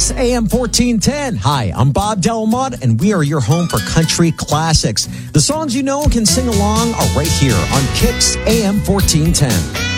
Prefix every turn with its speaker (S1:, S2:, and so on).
S1: Kicks AM 1410. Hi, I'm Bob Delmont, and we are your home for country classics. The songs you know and can sing along are right here on Kicks AM 1410.